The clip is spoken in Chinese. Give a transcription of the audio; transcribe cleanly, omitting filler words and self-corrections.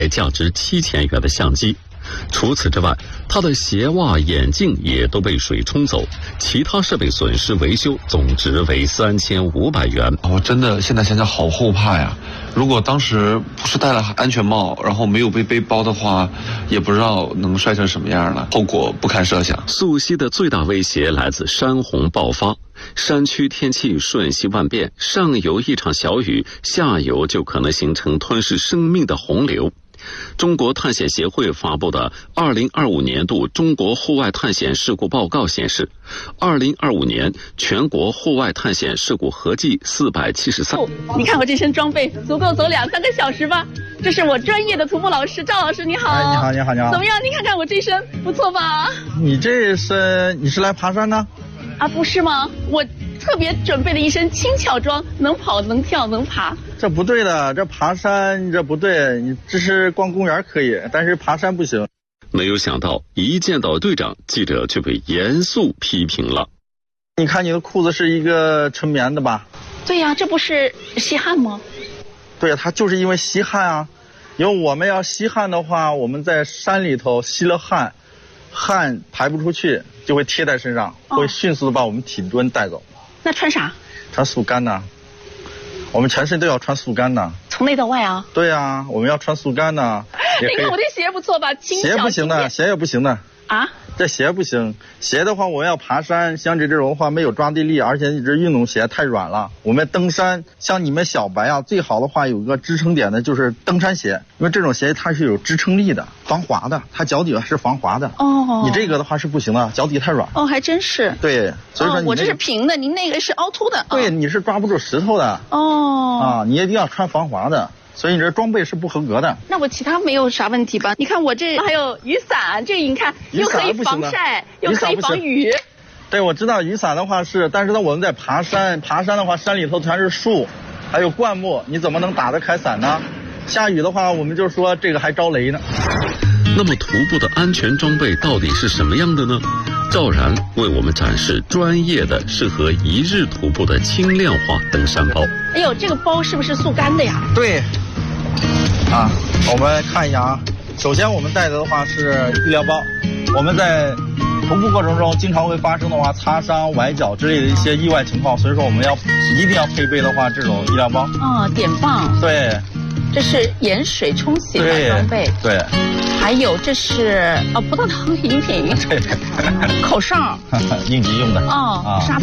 价值7000元的相机。除此之外，他的鞋袜、眼镜也都被水冲走，其他设备损失维修总值为3500元。 我真的现在想想好后怕呀！如果当时不是戴了安全帽，然后没有背包的话，也不知道能摔成什么样了，后果不堪设想。 溯溪的最大威胁来自山洪爆发，山区天气瞬息万变，上游一场小雨，下游就可能形成吞噬生命的洪流。中国探险协会发布的2025年度中国户外探险事故报告显示，2025年全国户外探险事故合计473。 你看我这身装备足够走2-3个小时吧？这是我专业的徒步老师赵老师，你好。 你好，你好，你好。 怎么样？你看看我这身不错吧？ 你这身，你是来爬山呢？ 啊，不是吗？我特别准备了一身轻巧装，能跑能跳能爬。 这不对的，这爬山这不对，你这是逛公园可以，但是爬山不行。 没有想到一见到队长，记者就被严肃批评了。 你看你的裤子是一个纯棉的吧？ 对呀，这不是吸汗吗？ 对呀，它就是因为吸汗啊。因为我们要吸汗的话，我们在山里头吸了汗，汗排不出去，就会贴在身上，会迅速的把我们体温带走。 那穿啥？ 穿速干呐。我们全身都要穿速干的， 从内到外啊。 对啊，我们要穿速干的。 你看我这鞋不错吧？ 鞋不行的，鞋也不行的。 啊？ 这鞋不行，鞋的话我们要爬山，像这种的话没有抓地力，而且你这运动鞋太软了。我们登山，像你们小白啊，最好的话有个支撑点的就是登山鞋，因为这种鞋它是有支撑力的，防滑的，它脚底是防滑的。 哦。 你这个的话是不行的，脚底太软。 哦，还真是。 对，所以说我这是平的，您那个是凹凸的。 对，你是抓不住石头的。 哦。 啊，你一定要穿防滑的。所以你这装备是不合格的。 那我其他没有啥问题吧？你看我这还有雨伞，这你看又可以防晒，又可以防雨。 对，我知道雨伞的话是，但是呢我们在爬山的话，山里头全是树，还有灌木，你怎么能打得开伞呢？下雨的话，我们就说这个还招雷呢。 那么徒步的安全装备到底是什么样的呢？赵然为我们展示专业的适合一日徒步的轻量化登山包。 哎呦，这个包是不是速干的呀？ 对。啊，我们看一下啊。首先我们带的话是医疗包，我们在徒步过程中经常会发生的话擦伤、崴脚之类的一些意外情况，所以说我们一定要配备的话这种医疗包。 点棒。对。这是盐水冲洗的装备。 对。 还有这是葡萄糖饮品。 对。 口哨。 应急用的。 沙